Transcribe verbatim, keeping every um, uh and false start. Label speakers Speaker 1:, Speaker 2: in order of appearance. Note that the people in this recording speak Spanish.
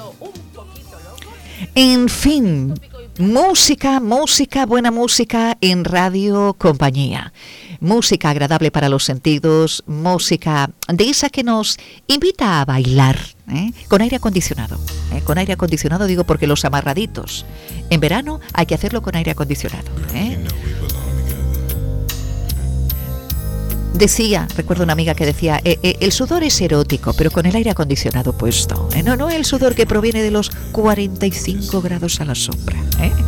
Speaker 1: En fin, música, música, buena música en Radio Compañía. Música agradable para los sentidos, música de esa que nos invita a bailar, ¿eh? Con aire acondicionado. ¿eh? Con aire acondicionado digo porque los amarraditos en verano hay que hacerlo con aire acondicionado. ¿eh? Decía, recuerdo una amiga que decía, eh, eh, el sudor es erótico, pero con el aire acondicionado puesto. ¿eh? No, no el sudor que proviene de los cuarenta y cinco grados a la sombra. ¿eh?